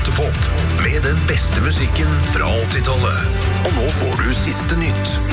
Topp med den beste musikken fra 80-tallet. Og nå får du siste nytt.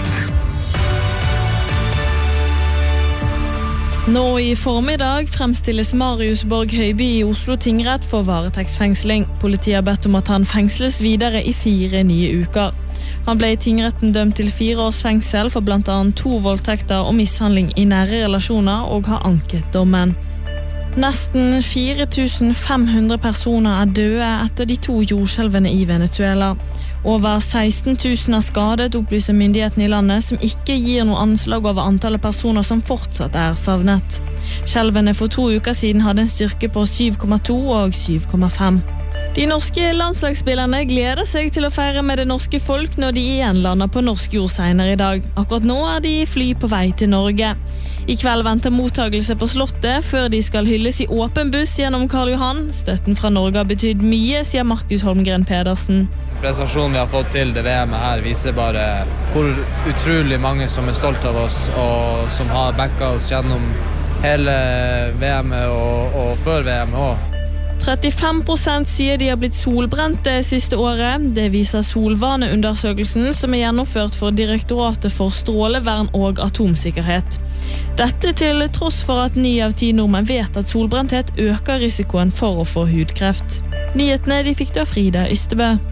Nå i formiddag fremstilles Marius Borg Høiby i Oslo tingrett for varetektsfengsling. Politiet har bedt om at han fengsles videre i 4 nye uker. Han ble i tingretten dømt til 4 års fengsel for blant annet 2 voldtekter og mishandling i nære relasjoner og har anket dommen. Nesten 4500 personer døde etter de 2 jordskjelvene i Venezuela. Over 16 000 skadet, opplyser myndighetene i landet, som ikke gir noe anslag over antallet personer som fortsatt savnet. Skjelvene for 2 uker siden hadde en styrke på 7,2 og 7,5. De norske landslagsspillerne gleder seg til å feire med det norske folk når de igjen lander på norsk jord senere i dag. Akkurat nå de i fly på vei til Norge. I kveld venter mottagelse på Slottet før de skal hylles i åpen buss gjennom Karl Johan. Støtten fra Norge har betydd mye, sier Markus Holmgren Pedersen. Prestasjonen vi har fått til det VM her viser bare hvor utrolig mange som stolt av oss og som har backet oss gjennom hele VM og før VM også. 35% sier de har blitt solbrent det siste året. Det viser solvaneundersøkelsen som gjennomført for Direktoratet for strålevern og atomsikkerhet. Dette til tross for at 9 av 10 nordmenn vet at solbrenthet øker risikoen for å få hudkreft. Nyhetene de fikk du av Frida Ystebø.